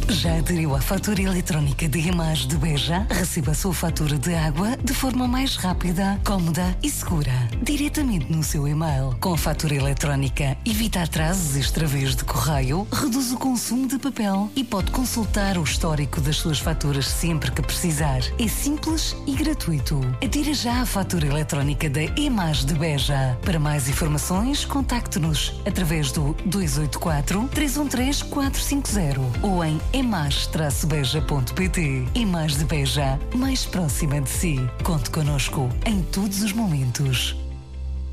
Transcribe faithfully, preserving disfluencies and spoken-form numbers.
Já aderiu à fatura eletrónica de EMAS de Beja? Receba a sua fatura de água de forma mais rápida, cómoda e segura, diretamente no seu e-mail. Com a fatura eletrónica, evita atrasos e extravios de correio, reduz o consumo de papel e pode consultar o histórico das suas faturas sempre que precisar. É simples e gratuito. Adira já à fatura eletrónica da EMAS de Beja. Para mais informações, contacte-nos através do dois oito quatro, três um três, quatro cinco zero ou em emas traço beja ponto pt. EMAS de Beja, mais próxima de si. Conte connosco em todos os momentos.